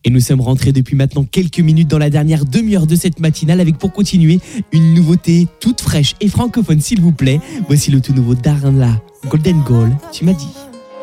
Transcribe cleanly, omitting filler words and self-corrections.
Et nous sommes rentrés depuis maintenant quelques minutes dans la dernière demi-heure de cette matinale avec pour continuer une nouveauté toute fraîche et francophone s'il vous plaît. Voici le tout nouveau Darla, Golden Goal, tu m'as dit.